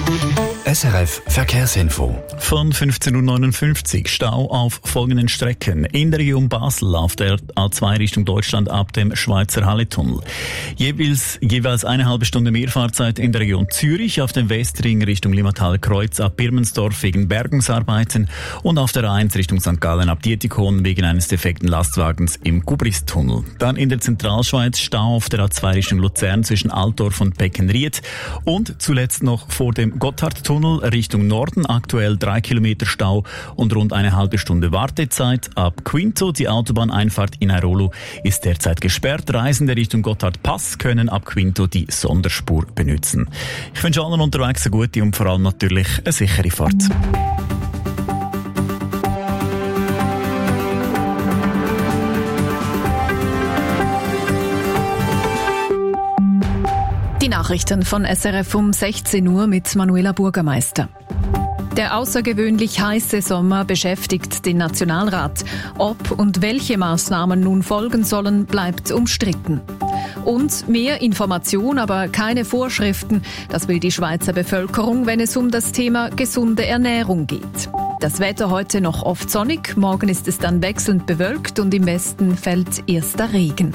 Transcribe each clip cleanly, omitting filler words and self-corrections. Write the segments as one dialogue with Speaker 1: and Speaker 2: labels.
Speaker 1: SRF Verkehrsinfo.
Speaker 2: Von 15.59 Uhr Stau auf folgenden Strecken. In der Region Basel auf der A2 Richtung Deutschland ab dem Schweizer Halletunnel. Jeweils eine halbe Stunde mehr Fahrzeit in der Region Zürich auf dem Westring Richtung Limmatal-Kreuz ab Birmensdorf wegen Bergungsarbeiten und auf der A1 Richtung St. Gallen ab Dietikon wegen eines defekten Lastwagens im Gubristunnel. Dann in der Zentralschweiz Stau auf der A2 Richtung Luzern zwischen Altdorf und Beckenried und zuletzt noch vor dem Gotthardtunnel Richtung Norden, aktuell 3 Kilometer Stau und rund eine halbe Stunde Wartezeit. Ab Quinto, die Autobahneinfahrt in Airolo, ist derzeit gesperrt. Reisende Richtung Gotthardpass können ab Quinto die Sonderspur benutzen. Ich wünsche allen unterwegs eine gute und vor allem natürlich eine sichere Fahrt.
Speaker 3: Die Nachrichten von SRF um 16 Uhr mit Manuela Bürgermeister. Der außergewöhnlich heiße Sommer beschäftigt den Nationalrat. Ob und welche Maßnahmen nun folgen sollen, bleibt umstritten. Und mehr Information, aber keine Vorschriften. Das will die Schweizer Bevölkerung, wenn es um das Thema gesunde Ernährung geht. Das Wetter heute noch oft sonnig, morgen ist es dann wechselnd bewölkt und im Westen fällt erster Regen.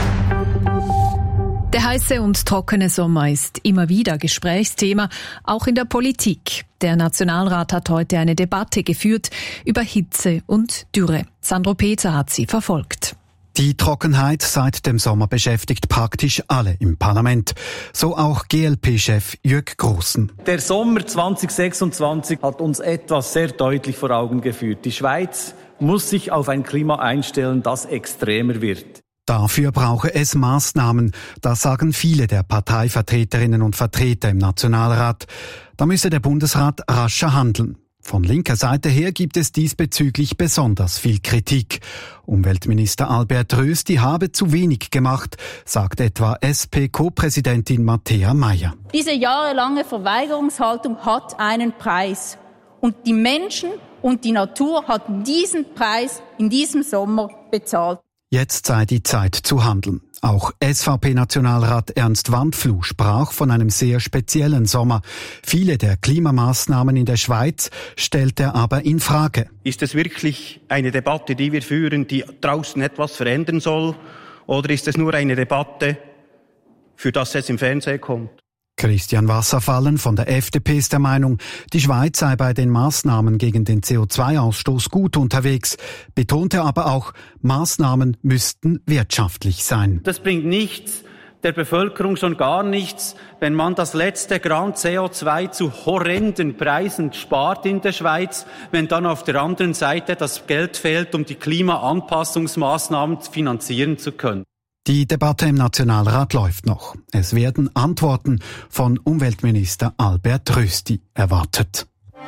Speaker 3: Der heiße und trockene Sommer ist immer wieder Gesprächsthema, auch in der Politik. Der Nationalrat hat heute eine Debatte geführt über Hitze und Dürre. Sandro Peter hat sie verfolgt.
Speaker 4: Die Trockenheit seit dem Sommer beschäftigt praktisch alle im Parlament. So auch GLP-Chef Jürg Grossen.
Speaker 5: Der Sommer 2026 hat uns etwas sehr deutlich vor Augen geführt. Die Schweiz muss sich auf ein Klima einstellen, das extremer wird.
Speaker 4: Dafür brauche es Maßnahmen, das sagen viele der Parteivertreterinnen und Vertreter im Nationalrat. Da müsse der Bundesrat rascher handeln. Von linker Seite her gibt es diesbezüglich besonders viel Kritik. Umweltminister Albert Rösti habe zu wenig gemacht, sagt etwa SP-Co-Präsidentin Matthäa Meier.
Speaker 6: Diese jahrelange Verweigerungshaltung hat einen Preis. Und die Menschen und die Natur hat diesen Preis in diesem Sommer bezahlt.
Speaker 4: Jetzt sei die Zeit zu handeln. Auch SVP-Nationalrat Ernst Wandfluh sprach von einem sehr speziellen Sommer. Viele der Klimamaßnahmen in der Schweiz stellt er aber in Frage.
Speaker 7: Ist es wirklich eine Debatte, die wir führen, die draußen etwas verändern soll? Oder ist es nur eine Debatte, für das es im Fernsehen kommt?
Speaker 4: Christian Wasserfallen von der FDP ist der Meinung, die Schweiz sei bei den Maßnahmen gegen den CO2-Ausstoß gut unterwegs, betonte aber auch, Maßnahmen müssten wirtschaftlich sein.
Speaker 5: Das bringt nichts, der Bevölkerung schon gar nichts, wenn man das letzte Gramm CO2 zu horrenden Preisen spart in der Schweiz, wenn dann auf der anderen Seite das Geld fehlt, um die Klimaanpassungsmaßnahmen finanzieren zu können.
Speaker 4: Die Debatte im Nationalrat läuft noch. Es werden Antworten von Umweltminister Albert Rösti erwartet.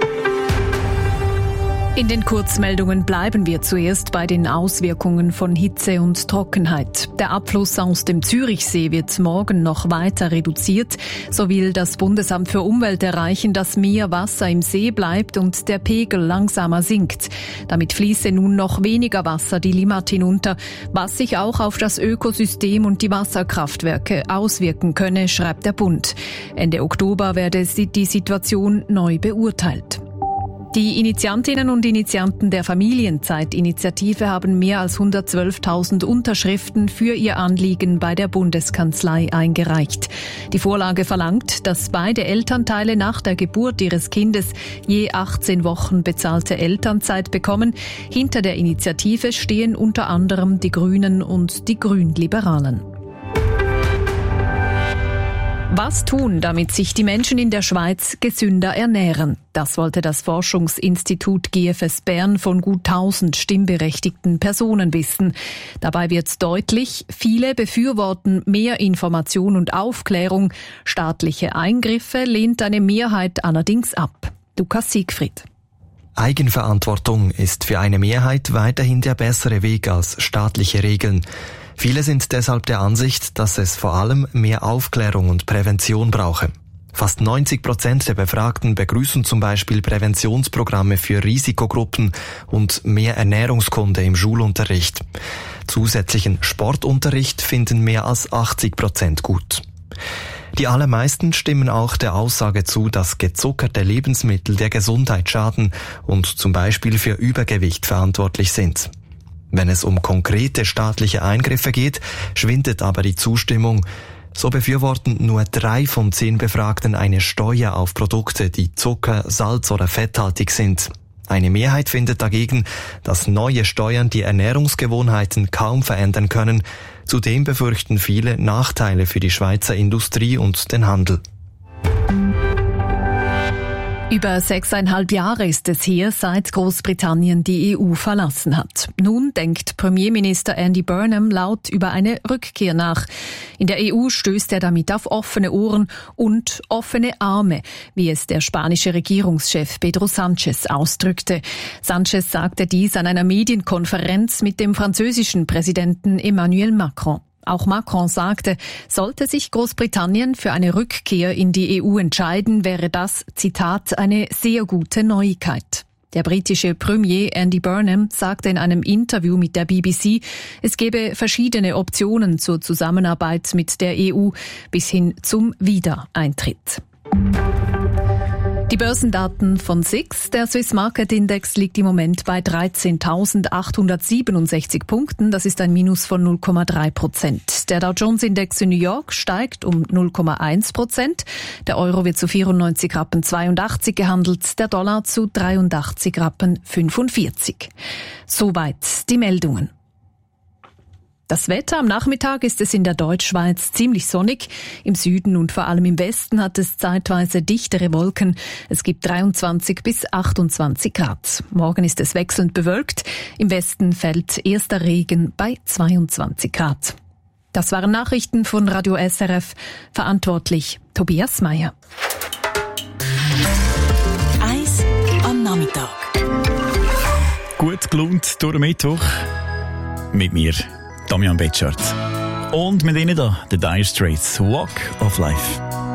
Speaker 3: In den Kurzmeldungen bleiben wir zuerst bei den Auswirkungen von Hitze und Trockenheit. Der Abfluss aus dem Zürichsee wird morgen noch weiter reduziert. So will das Bundesamt für Umwelt erreichen, dass mehr Wasser im See bleibt und der Pegel langsamer sinkt. Damit fließe nun noch weniger Wasser die Limmat hinunter, was sich auch auf das Ökosystem und die Wasserkraftwerke auswirken könne, schreibt der Bund. Ende Oktober werde die Situation neu beurteilt. Die Initiantinnen und Initianten der Familienzeit-Initiative haben mehr als 112.000 Unterschriften für ihr Anliegen bei der Bundeskanzlei eingereicht. Die Vorlage verlangt, dass beide Elternteile nach der Geburt ihres Kindes je 18 Wochen bezahlte Elternzeit bekommen. Hinter der Initiative stehen unter anderem die Grünen und die Grünliberalen. Was tun, damit sich die Menschen in der Schweiz gesünder ernähren? Das wollte das Forschungsinstitut GFS Bern von gut 1000 stimmberechtigten Personen wissen. Dabei wird deutlich, viele befürworten mehr Information und Aufklärung. Staatliche Eingriffe lehnt eine Mehrheit allerdings ab. Lukas Siegfried.
Speaker 8: Eigenverantwortung ist für eine Mehrheit weiterhin der bessere Weg als staatliche Regeln. Viele sind deshalb der Ansicht, dass es vor allem mehr Aufklärung und Prävention brauche. Fast 90% der Befragten begrüßen zum Beispiel Präventionsprogramme für Risikogruppen und mehr Ernährungskunde im Schulunterricht. Zusätzlichen Sportunterricht finden mehr als 80% gut. Die allermeisten stimmen auch der Aussage zu, dass gezuckerte Lebensmittel der Gesundheit schaden und zum Beispiel für Übergewicht verantwortlich sind. Wenn es um konkrete staatliche Eingriffe geht, schwindet aber die Zustimmung. So befürworten nur 3 von 10 Befragten eine Steuer auf Produkte, die Zucker, Salz oder fetthaltig sind. Eine Mehrheit findet dagegen, dass neue Steuern die Ernährungsgewohnheiten kaum verändern können. Zudem befürchten viele Nachteile für die Schweizer Industrie und den Handel.
Speaker 3: Über 6,5 Jahre ist es her, seit Großbritannien die EU verlassen hat. Nun denkt Premierminister Andy Burnham laut über eine Rückkehr nach. In der EU stößt er damit auf offene Ohren und offene Arme, wie es der spanische Regierungschef Pedro Sánchez ausdrückte. Sánchez sagte dies an einer Medienkonferenz mit dem französischen Präsidenten Emmanuel Macron. Auch Macron sagte, sollte sich Großbritannien für eine Rückkehr in die EU entscheiden, wäre das, Zitat, eine sehr gute Neuigkeit. Der britische Premier Andy Burnham sagte in einem Interview mit der BBC, es gebe verschiedene Optionen zur Zusammenarbeit mit der EU bis hin zum Wiedereintritt. Die Börsendaten von SIX. Der Swiss Market Index liegt im Moment bei 13.867 Punkten. Das ist ein Minus von 0,3%. Der Dow Jones Index in New York steigt um 0,1%. Der Euro wird zu 94,82 Rappen gehandelt, der Dollar zu 83,45 Rappen. Soweit die Meldungen. Das Wetter am Nachmittag ist es in der Deutschschweiz ziemlich sonnig. Im Süden und vor allem im Westen hat es zeitweise dichtere Wolken. Es gibt 23 bis 28 Grad. Morgen ist es wechselnd bewölkt. Im Westen fällt erster Regen bei 22 Grad. Das waren Nachrichten von Radio SRF. Verantwortlich Tobias Meyer.
Speaker 1: Eis am Nachmittag.
Speaker 2: Gut gelaunt durch den Mittwoch. Mit mir, Damian Betschart. Und mit Ihnen da, The Dire Straits, Walk of Life.